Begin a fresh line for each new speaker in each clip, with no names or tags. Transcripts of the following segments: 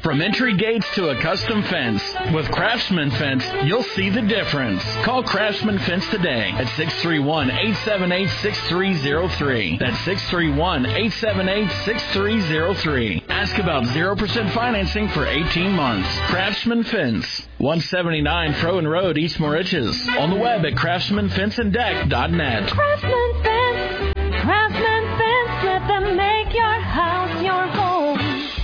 From entry gates to a custom fence, with Craftsman Fence, you'll see the difference. Call Craftsman Fence today at 631-878-6303. That's 631-878-6303. Ask about 0% financing for 18 months. Craftsman Fence, 179 Froen Road, East Moriches. On the web at craftsmanfenceanddeck.net.
Craftsman Fence, let them make your house your home.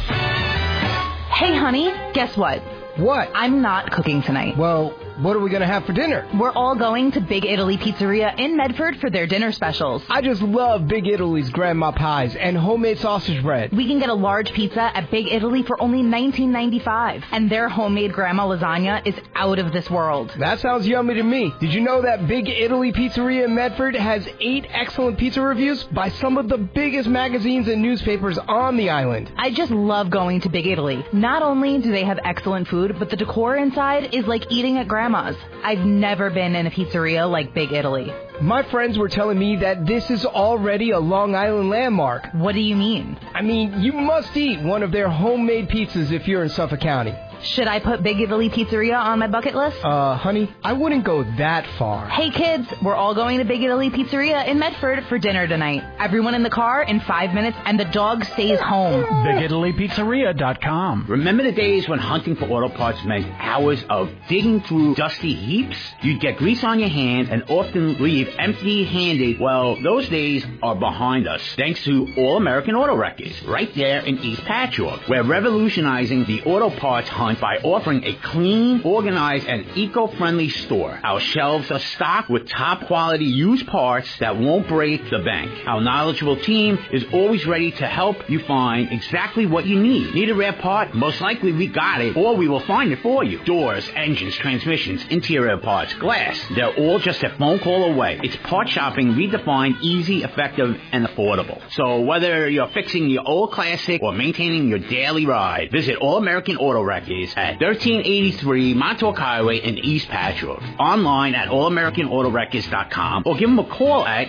Hey, honey, guess what?
What?
I'm not cooking tonight.
Well, what are we going to have for dinner?
We're all going to Big Italy Pizzeria in Medford for their dinner specials.
I just love Big Italy's grandma pies and homemade sausage bread.
We can get a large pizza at Big Italy for only $19.95. And their homemade grandma lasagna is out of this world.
That sounds yummy to me. Did you know that Big Italy Pizzeria in Medford has 8 excellent pizza reviews by some of the biggest magazines and newspapers on the island?
I just love going to Big Italy. Not only do they have excellent food, but the decor inside is like eating at grandma's. I've never been in a pizzeria like Big Italy.
My friends were telling me that this is already a Long Island landmark.
What do you mean?
I mean, you must eat one of their homemade pizzas if you're in Suffolk County.
Should I put Big Italy Pizzeria on my bucket list?
Honey, I wouldn't go that far.
Hey, kids, we're all going to Big Italy Pizzeria in Medford for dinner tonight. Everyone in the car in 5 minutes, and the dog stays home.
BigItalyPizzeria.com. Remember the days when hunting for auto parts meant hours of digging through dusty heaps? You'd get grease on your hands and often leave empty-handed. Well, those days are behind us, thanks to All American Auto Records, right there in East Patchogue. We're revolutionizing the auto parts hunt by offering a clean, organized, and eco-friendly store. Our shelves are stocked with top-quality used parts that won't break the bank. Our knowledgeable team is always ready to help you find exactly what you need. Need a rare part? Most likely we got it, or we will find it for you. Doors, engines, transmissions, interior parts, glass. They're all just a phone call away. It's part shopping redefined, easy, effective, and affordable. So whether you're fixing your old classic or maintaining your daily ride, visit All American Auto Records at 1383 Montauk Highway in East Patchogue. Online at allamericanautorecords.com or give them a call at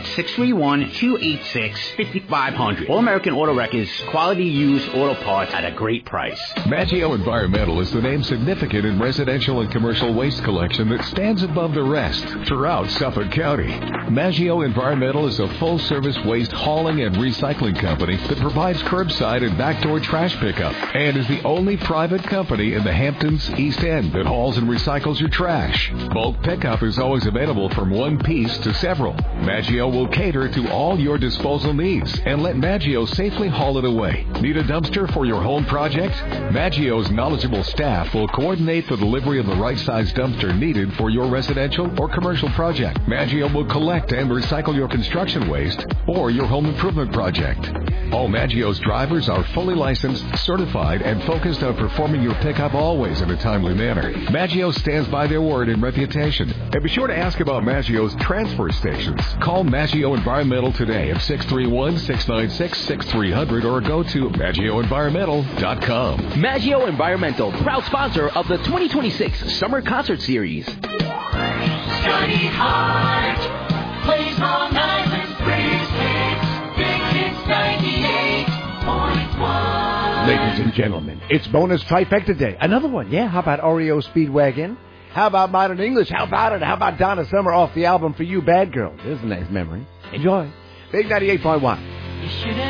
631-286-5500. All American Auto Records, quality used auto parts at a great price.
Maggio Environmental is the name significant in residential and commercial waste collection that stands above the rest throughout Suffolk County. Maggio Environmental is a full-service waste hauling and recycling company that provides curbside and backdoor trash pickup and is the only private company in the Hamptons East End that hauls and recycles your trash. Bulk pickup is always available from one piece to several. Maggio will cater to all your disposal needs and let Maggio safely haul it away. Need a dumpster for your home project? Maggio's knowledgeable staff will coordinate the delivery of the right size dumpster needed for your residential or commercial project. Maggio will collect and recycle your construction waste or your home improvement project. All Maggio's drivers are fully licensed, certified, and focused on performing your pickup always in a timely manner. Maggio stands by their word and reputation. And be sure to ask about Maggio's transfer stations. Call Maggio Environmental today at 631-696-6300 or go to MaggioEnvironmental.com.
Maggio Environmental, proud sponsor of the 2026 Summer Concert Series.
Johnny Hart plays Long Island's greatest hits. Big Hits 98.1.
Ladies and gentlemen, it's bonus trifecta day. Another one, yeah. How about REO Speedwagon? How about Modern English? How about it? How about Donna Summer off the album For You, Bad Girl? There's a nice memory. Enjoy. Big 98.1.